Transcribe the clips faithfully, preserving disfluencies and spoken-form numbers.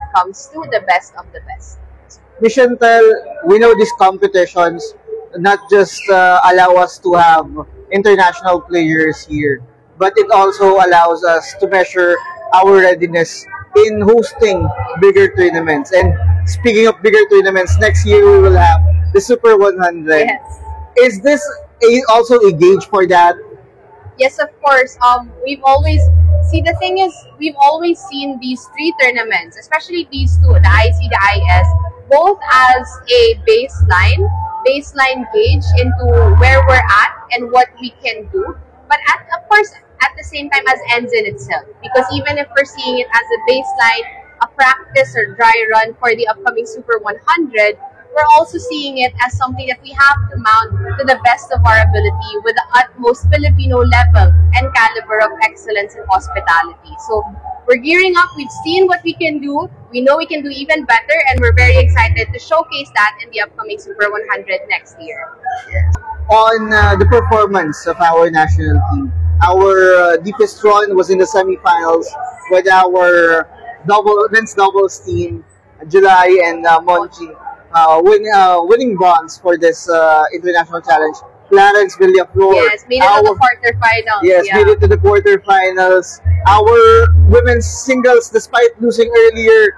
comes to the best of the best. Miss Chantal, we know these competitions not just uh, allow us to have international players here, but it also allows us to measure our readiness in hosting bigger tournaments. And speaking of bigger tournaments, next year we will have the Super one hundred. Yes. Is this a, also a gauge for that? Yes, of course. Um, we've always see the thing is we've always seen these three tournaments, especially these two, the I C, the I S, both as a baseline, baseline gauge into where we're at and what we can do. But at of course, at the same time as ends in itself, because even if we're seeing it as a baseline, a practice or dry run for the upcoming Super one hundred, we're also seeing it as something that we have to mount to the best of our ability with the utmost Filipino level and caliber of excellence and hospitality. So we're gearing up. We've seen what we can do. We know we can do even better, and we're very excited to showcase that in the upcoming Super one hundred next year. On uh, the performance of our national team, our uh, deepest run was in the semifinals with our double men's doubles team, July and uh, Monchi. Uh, win, uh, winning bronze for this uh, international challenge. Clarence Villaflor. Yes, made it our, to the quarterfinals. Yes, yeah. made it to the quarterfinals. Our women's singles, despite losing earlier,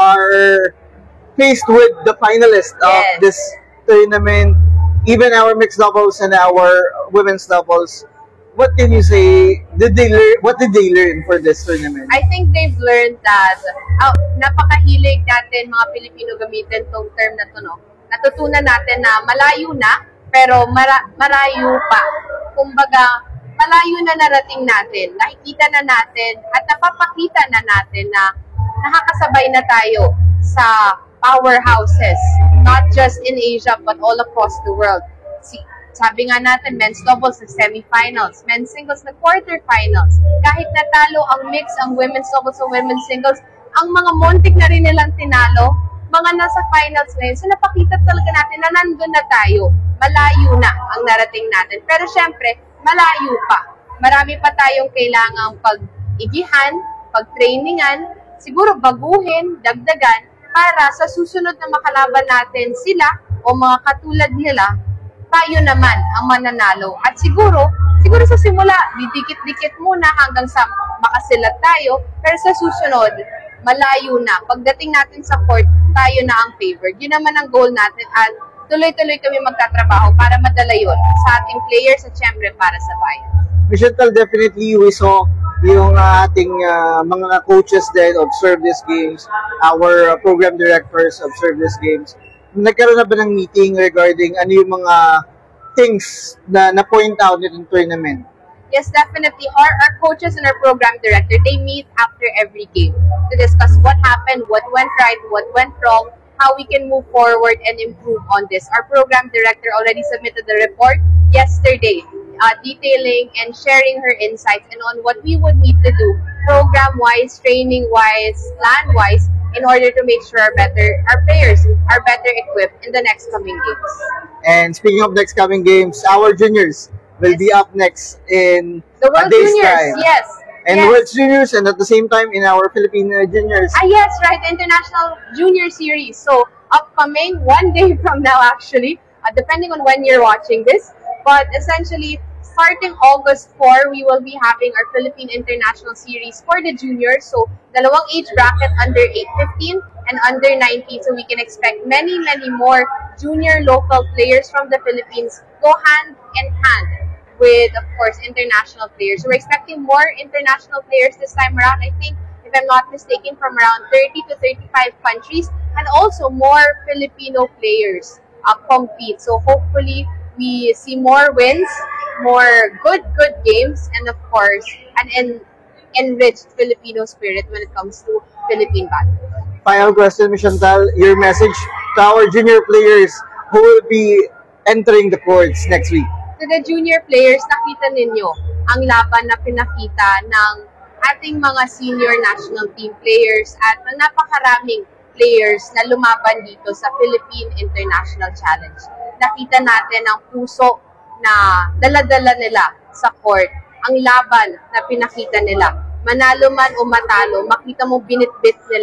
are faced with the finalists Yes. of this tournament. Even our mixed doubles and our women's doubles. What can you say? Did they learn? What did they learn for this tournament? I think they've learned that oh, napakahilig natin mga Pilipino gamitin tong term na to, no? Natutunan natin na malayo na, pero mara, marayo pa. Kumbaga, malayo na narating natin, nakikita na natin, at napapakita na natin na nakakasabay na tayo sa powerhouses, not just in Asia, but all across the world. See, sabi nga natin, men's doubles na semifinals, men's singles na quarterfinals. Kahit natalo ang mix, ang women's doubles o women's singles, ang mga montik na rin nilang tinalo, mga nasa finals ngayon. So napakita talaga natin na nandun na tayo. Malayo na ang narating natin. Pero syempre, malayo pa. Marami pa tayong kailangang pag-igihan, pag-trainingan, siguro baguhin, dagdagan, para sa susunod na makalaban natin sila o mga katulad nila, tayo naman ang mananalo. At siguro, siguro sa simula, didikit-dikit muna hanggang sa makasilat tayo, pero sa susunod, malayo na. Pagdating natin sa court, tayo na ang favored. Yun naman ang goal natin at tuloy-tuloy kami magtatrabaho para madala yun sa ating players at syempre para sa bayan. Michelle, definitely we saw yung uh, ating uh, mga coaches din observe these games, our uh, program directors observe these games. Nagkaroon na ba ng meeting regarding ano yung mga things na na-point out nitong tournament? Yes, definitely. Our, our coaches and our program director, they meet after every game to discuss what happened, what went right, what went wrong, how we can move forward and improve on this. Our program director already submitted the report yesterday, uh, detailing and sharing her insights and on what we would need to do program-wise, training-wise, plan-wise, in order to make sure our better our players are better equipped in the next coming games. And speaking of next coming games, our juniors will Yes. be up next in The a World day's Juniors, time. yes. And yes. World Juniors, and at the same time in our Philippine uh, juniors. Ah, yes, right. The International Junior Series. So, upcoming one day from now, actually, uh, depending on when you're watching this. But essentially, starting August fourth, we will be having our Philippine International Series for the juniors. So, dalawang age bracket under eight fifteen and under nineteen. So, we can expect many, many more junior local players from the Philippines go hand in hand with, of course, international players. So, we're expecting more international players this time around. I think, if I'm not mistaken, from around thirty to thirty-five countries, and also more Filipino players uh, compete. So, hopefully, we see more wins, more good, good games, and of course, an en- enriched Filipino spirit when it comes to Philippine basketball. Final question, Miss Chantal, your message to our junior players who will be entering the courts next week. To the junior players, nakita ninyo ang laban na pinakita ng ating mga senior national team players at ng napakaraming players na lumaban dito sa Philippine International Challenge. Nakita natin ang puso na dala-dala nila sa court, ang laban na pinakita nila. Manalo man o matalo, makita mo binitbit nila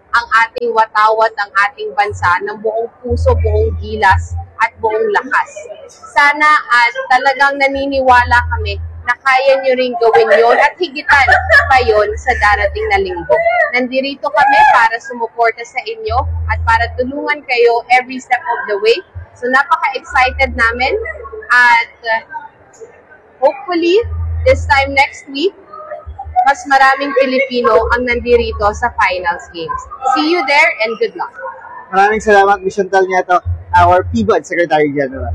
ang ating watawat, ang ating bansa ng buong puso, buong gilas at buong lakas. Sana at talagang naniniwala kami na kaya nyo rin gawin yon at higitan pa yon sa darating na linggo. Nandito kami para sumuporta sa inyo at para tulungan kayo every step of the way. So napaka-excited namin at uh, hopefully this time next week, mas maraming Pilipino ang nandirito sa finals games. See you there and good luck. Maraming salamat, Miss Chantal Nieto, our P B A D Secretary General.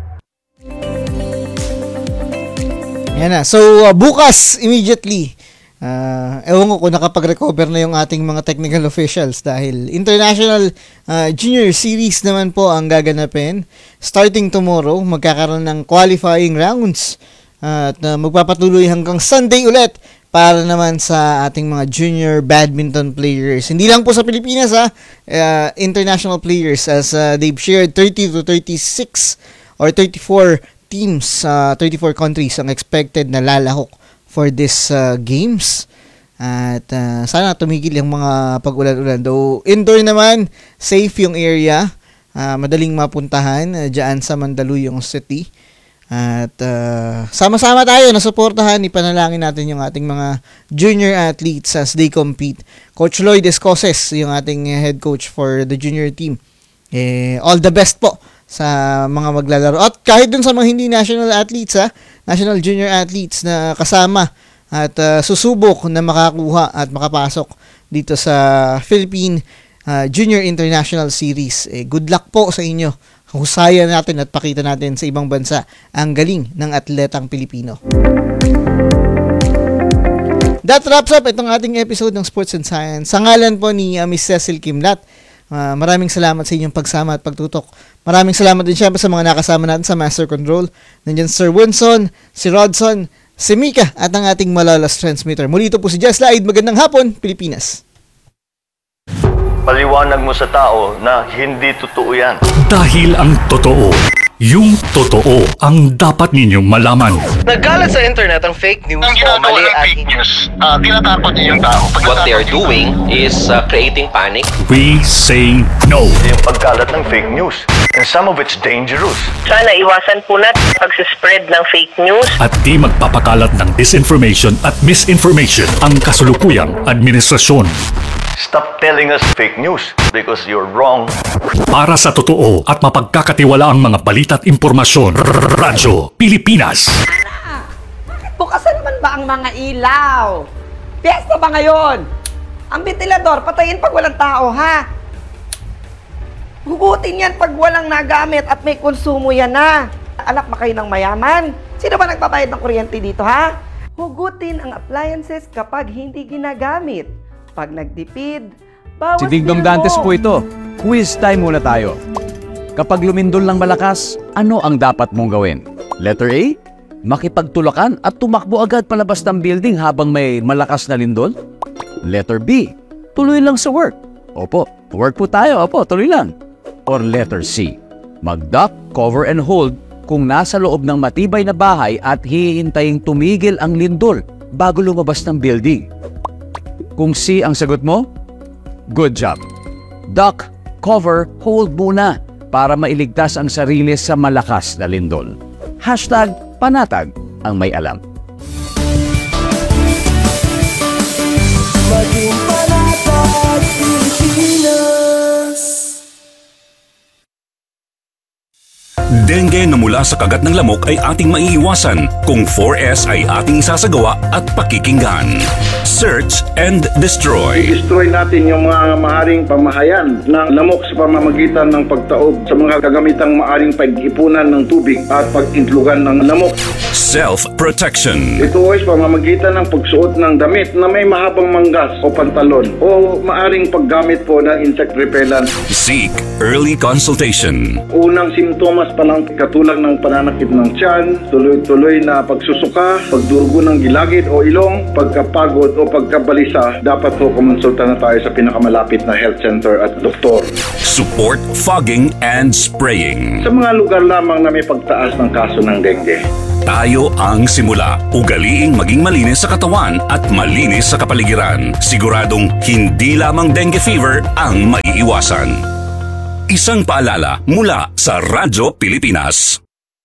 Yan na. So, uh, bukas, immediately, uh, ewan ko kung nakapag-recover na yung ating mga technical officials dahil International uh, Junior Series naman po ang gaganapin. Starting tomorrow, magkakaroon ng qualifying rounds uh, at uh, magpapatuloy hanggang Sunday ulit para naman sa ating mga junior badminton players. Hindi lang po sa Pilipinas, ha, uh, international players as uh, they've shared thirty to thirty-six or thirty-four teams, uh, thirty-four countries ang expected na lalahok for this uh, games. At uh, sana tumigil yung mga pag-ulan-ulan. Though indoor naman, safe yung area. Uh, madaling mapuntahan uh, dyan sa Mandaluyong City. At uh, sama-sama tayo na suportahan, ipanalangin natin yung ating mga junior athletes as they compete. Coach Lloyd Escoses, yung ating head coach for the junior team. Eh, all the best po sa mga maglalaro. At kahit dun sa mga hindi national athletes, ha, national junior athletes na kasama at uh, susubok na makakuha at makapasok dito sa Philippine uh, Junior International Series. Eh, good luck po sa inyo. Husayan natin at pakita natin sa ibang bansa ang galing ng atletang Pilipino. That wraps up itong ating episode ng Sports and Science. Sa ngalan po ni uh, Miss Cecil Kimlat, uh, maraming salamat sa inyong pagsama at pagtutok. Maraming salamat din syempre sa mga nakasama natin sa Master Control. Nandiyan Sir Winson, si Rodson, si Mika at ang ating malalas transmitter. Muli ito po si Jess Laid. Magandang hapon, Pilipinas. Paliwanag mo sa tao na hindi totoo yan. Dahil ang totoo, yung totoo ang dapat ninyong malaman. Nagkalat sa internet ang fake news Ang o ginagawa mali ng at fake news, uh, tinatakot niyo yung tao. Pag What they are doing is uh, creating panic. We saying no. Yung pagkalat ng fake news. And some of it's dangerous. Sana iwasan po natin pag-spread ng fake news. At di magpapakalat ng disinformation at misinformation ang kasulukuyang administrasyon. Stop telling us fake news because you're wrong. Para sa totoo at mapagkakatiwala ang mga balita at impormasyon, Radyo Pilipinas. Bukasan naman ba ang mga ilaw? Piyesta ba ngayon? Ang ventilador, patayin pag walang tao, ha? Hugutin yan pag walang nagamit at may konsumo yan na. Anak ba kayo ng mayaman? Sino ba nagbabayad ng kuryente dito, ha? Hugutin ang appliances kapag hindi ginagamit. Pag nagtipid, bawas Si Dingdong bilbo. Dantes po ito. Quiz time muna tayo. Kapag lumindol ng malakas, ano ang dapat mong gawin? Letter A, makipagtulakan at tumakbo agad palabas ng building habang may malakas na lindol? Letter B, tuloy lang sa work. Opo, work po tayo. Opo, tuloy lang. Or letter C, mag-duck, cover and hold kung nasa loob ng matibay na bahay at hihintaying tumigil ang lindol bago lumabas ng building. Kung C ang sagot mo, good job. Duck, cover, hold muna para mailigtas ang sarili sa malakas na lindol. Hashtag panatag ang may alam. Maging panatag Pilipinas. Dengue na mula sa kagat ng lamok ay ating maiiwasan kung four S ay ating isasagawa at pakikinggan. Search and destroy. I-destroy natin yung mga maaring pamahayan ng lamok sa pamamagitan ng pagtaob sa mga kagamitang maaring pag-ipunan ng tubig at pag-intlugan ng lamok. Self-protection. Ito ay pamamagitan ng pagsuot ng damit na may mahabang manggas o pantalon o maaring paggamit po ng insect repellent. Seek early consultation. Unang simptomas pa lang katulad ng pananakit ng tiyan, tuloy-tuloy na pagsusuka, pagdurugo ng gilagid o ilong, pagkapagod o pagkabalisa, dapat po kumonsulta na tayo sa pinakamalapit na health center at doktor. Support fogging and spraying. Sa mga lugar lamang na may pagtaas ng kaso ng dengue, Tayo ang simula. Ugaliing maging malinis sa katawan at malinis sa kapaligiran. Siguradong hindi lamang dengue fever ang maiiwasan. Isang paalala mula sa Radyo Pilipinas.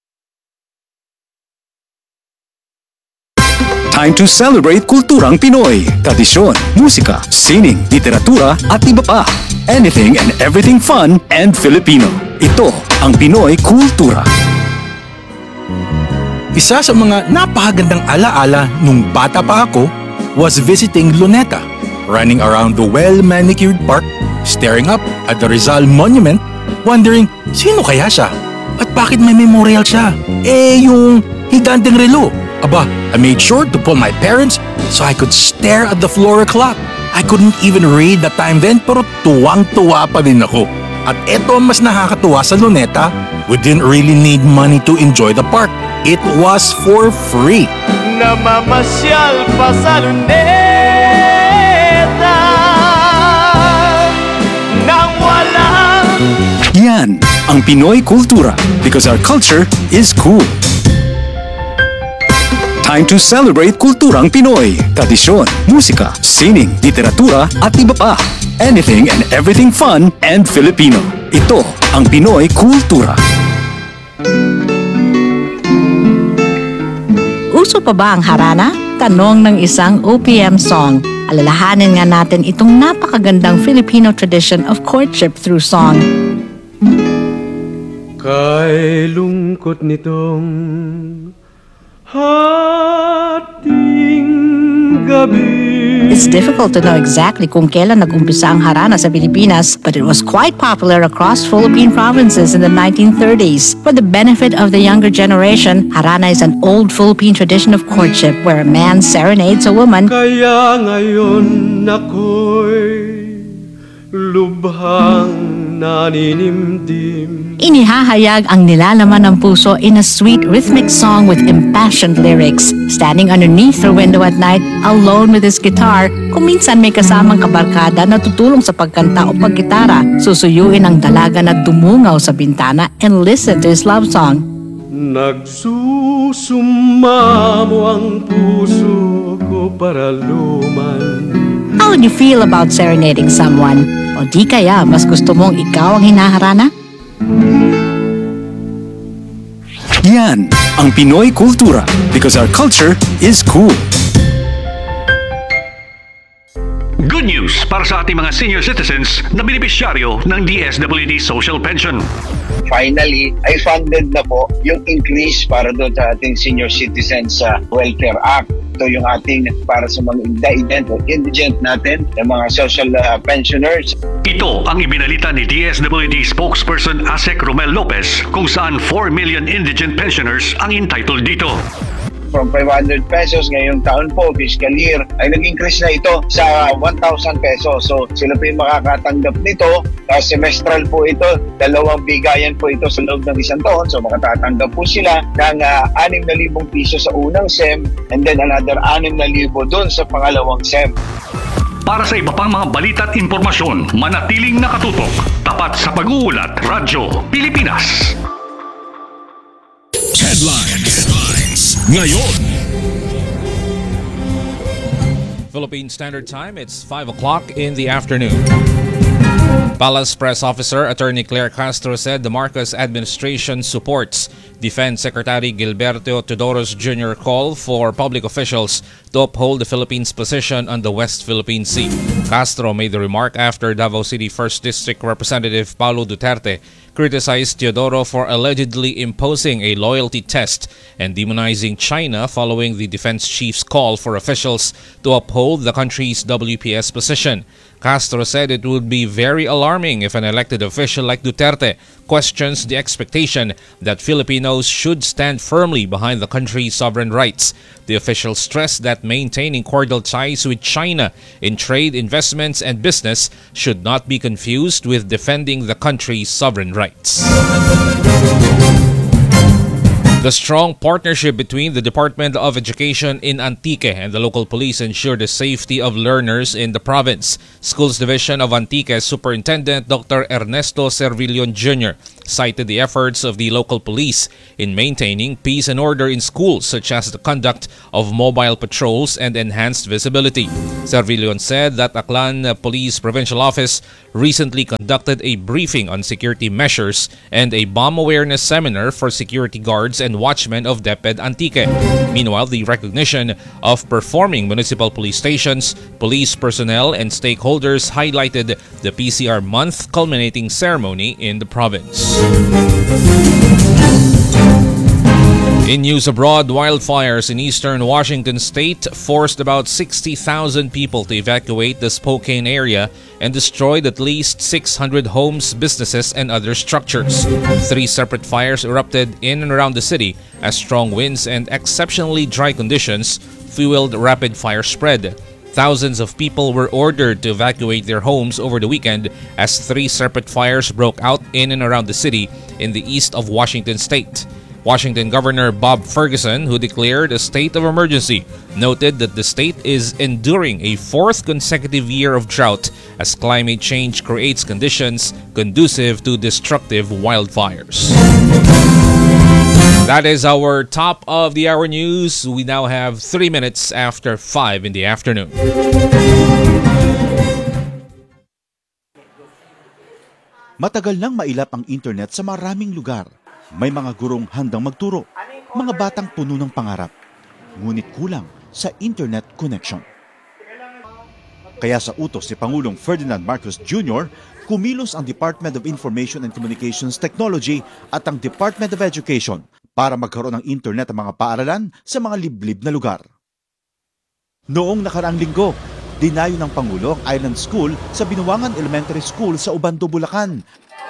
Time to celebrate kulturang Pinoy. Tradisyon, musika, sining, literatura at iba pa. Anything and everything fun and Filipino. Ito ang Pinoy Kultura. Isa sa mga napakagandang alaala nung bata pa ako was visiting Luneta, running around the well-manicured park, staring up at the Rizal Monument, wondering sino kaya siya at bakit may memorial siya. Eh, yung higanteng relo. Aba, I made sure to pull my parents so I could stare at the floor clock. I couldn't even read the time then pero tuwang-tuwa pa din ako. At eto ang mas nakakatuwa sa Luneta, we didn't really need money to enjoy the park. It was for free. Namamasyal pa sa Luneta nang walang... Yan ang Pinoy Kultura because our culture is cool. Time to celebrate kulturang Pinoy. Tradisyon, musika, sining, literatura at iba pa. Anything and everything fun and Filipino. Ito ang Pinoy Kultura. Uso pa ba ang harana? Tanong ng isang O P M song. Alalahanin nga natin itong napakagandang Filipino tradition of courtship through song. Kay lungkot nitong hating gabi. It's difficult to know exactly kung kailan nag-umpisa ang harana sa Pilipinas, but it was quite popular across Philippine provinces in the nineteen thirties. For the benefit of the younger generation, harana is an old Philippine tradition of courtship where a man serenades a woman. Kaya ngayon ako'y lubhang naninimdim. Inihahayag ang nilalaman ng puso in a sweet rhythmic song with impassioned lyrics. Standing underneath her window at night, alone with his guitar, kung minsan may kasamang kabarkada na tutulong sa pagkanta o paggitara, susuyuin ang dalaga na dumungaw sa bintana and listen to his love song. Nagsusumamo ang puso ko para luman. How would you feel about serenading someone? O di kaya mas gusto mong ikaw ang hinaharana? Yan ang Pinoy Kultura because our culture is cool. Good news para sa ating mga senior citizens na benepisyaryo ng D S W D Social Pension. Finally, ay funded na po yung increase para doon sa ating Senior Citizens uh, Welfare Act. Ito yung ating para sa mga indigent o indigent natin, yung mga social uh, pensioners. Ito ang ibinalita ni D S W D spokesperson Asek Romel Lopez kung saan four million indigent pensioners ang entitled dito. From five hundred pesos ngayong taon po, fiscal year, ay nag-increase na ito sa one thousand pesos. So sila po yung makakatanggap nito. Uh, semestral po ito, dalawang bigayan po ito sa loob ng isang taon. So makatatanggap po sila ng uh, six thousand piso sa unang S E M and then another six thousand doon sa pangalawang S E M. Para sa iba pang mga balita at impormasyon, manatiling nakatutok. Tapat sa pag-uulat, Radyo Pilipinas. Headlines. Ngayon. Philippine Standard Time, it's five o'clock in the afternoon. Palace Press Officer Attorney Claire Castro said the Marcos administration supports Defense Secretary Gilberto Teodoro's Junior call for public officials to uphold the Philippines' position on the West Philippine Sea. Castro made the remark after Davao City First District Representative Paulo Duterte criticized Teodoro for allegedly imposing a loyalty test and demonizing China following the defense chief's call for officials to uphold the country's W P S position. Castro said it would be very alarming if an elected official like Duterte questions the expectation that Filipinos should stand firmly behind the country's sovereign rights. The official stressed that maintaining cordial ties with China in trade, investments, and business should not be confused with defending the country's sovereign rights. The strong partnership between the Department of Education in Antique and the local police ensured the safety of learners in the province. Schools Division of Antique Superintendent Doctor Ernesto Servillon Junior cited the efforts of the local police in maintaining peace and order in schools, such as the conduct of mobile patrols and enhanced visibility. Servillon said that Aklan Police Provincial Office recently conducted a briefing on security measures and a bomb awareness seminar for security guards and watchmen of DepEd Antique. Meanwhile, the recognition of performing municipal police stations, police personnel, and stakeholders highlighted the P C R month culminating ceremony in the province. In news abroad, wildfires in eastern Washington state forced about sixty thousand people to evacuate the Spokane area and destroyed at least six hundred homes, businesses, and other structures. Three separate fires erupted in and around the city as strong winds and exceptionally dry conditions fueled rapid fire spread. Thousands of people were ordered to evacuate their homes over the weekend as three separate fires broke out in and around the city in the east of Washington state. Washington Governor Bob Ferguson, who declared a state of emergency, noted that the state is enduring a fourth consecutive year of drought as climate change creates conditions conducive to destructive wildfires. That is our top of the hour news. We now have three minutes after five in the afternoon. Matagal nang mailap ang internet sa maraming lugar. May mga gurong handang magturo, mga batang puno ng pangarap, ngunit kulang sa internet connection. Kaya sa utos ni Pangulong Ferdinand Marcos Junior, kumilos ang Department of Information and Communications Technology at ang Department of Education para magkaroon ng internet ang mga paaralan sa mga liblib na lugar. Noong nakaraang linggo, dinayo ng Pangulo ang Island School sa Binuangan Elementary School sa Ubando, Bulacan,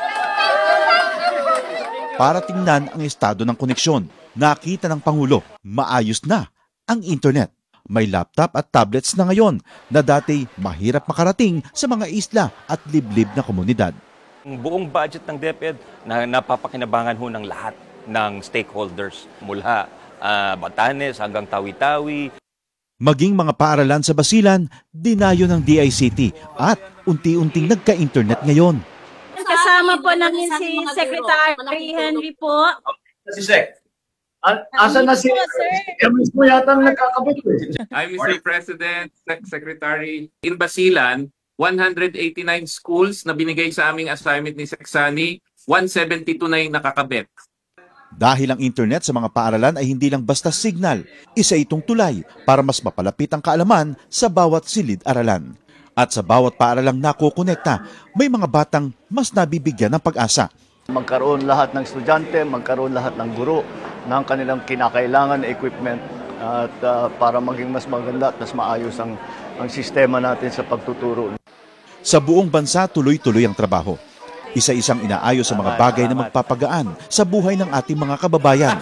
para tingnan ang estado ng koneksyon. Nakita ng Pangulo, maayos na ang internet. May laptop at tablets na ngayon na dati mahirap makarating sa mga isla at liblib na komunidad. Ang buong budget ng DepEd na napapakinabangan ho ng lahat ng stakeholders mula uh, Batanes hanggang Tawi-Tawi. Maging mga paaralan sa Basilan, dinayo ng D I C T at unti-unting nagka-internet ngayon. Kasama po namin si Secretary Henry po. Si Sec. Asa na si Emis mo yata ang nagkakabit eh. I'm Mister President, Secretary. In Basilan, one hundred eighty-nine schools na binigay sa aming assignment ni Seksani, one seventy-two na yung nakakabit. Dahil ang internet sa mga paaralan ay hindi lang basta signal, isa itong tulay para mas mapalapit ang kaalaman sa bawat silid-aralan. At sa bawat paaralang nakokonekta, may mga batang mas nabibigyan ng pag-asa. Magkaroon lahat ng estudyante, magkaroon lahat ng guro ng kanilang kinakailangan na equipment at uh, para maging mas maganda at mas maayos ang, ang sistema natin sa pagtuturo. Sa buong bansa, tuloy-tuloy ang trabaho. Isa-isang inaayos sa mga bagay na magpapagaan sa buhay ng ating mga kababayan.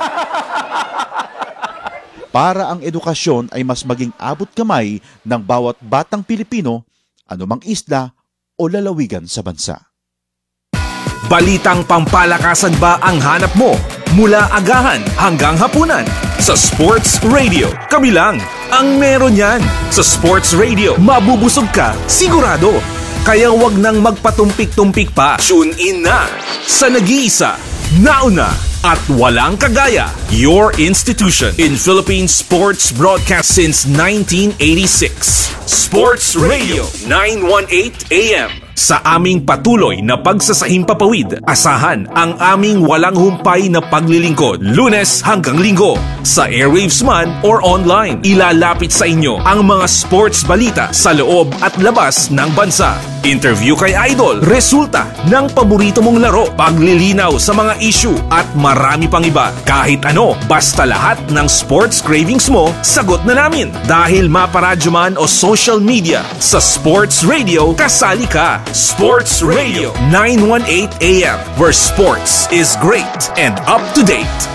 Para ang edukasyon ay mas maging abot kamay ng bawat batang Pilipino, anumang isla o lalawigan sa bansa. Balitang pampalakasan ba ang hanap mo? Mula agahan hanggang hapunan. Sa Sports Radio, kami lang ang meron yan. Sa Sports Radio, mabubusog ka, sigurado. Kaya wag nang magpatumpik-tumpik pa. Tune in na sa nag-iisa, nauna, at walang kagaya, your institution in Philippine sports broadcast since nineteen eighty-six. Sports Radio nine eighteen A M. Sa aming patuloy na pagsasahimpapawid, asahan ang aming walang humpay na paglilingkod, Lunes hanggang Linggo. Sa airwaves man or online, ilalapit sa inyo ang mga sports balita sa loob at labas ng bansa. Interview kay Idol, resulta ng paborito mong laro, paglilinaw sa mga issue at marami pang iba. Kahit ano, basta lahat ng sports cravings mo, sagot na namin. Dahil maparadyo man o social media, sa Sports Radio, kasali ka. Sports Radio nine eighteen A M, where sports is great and up to date.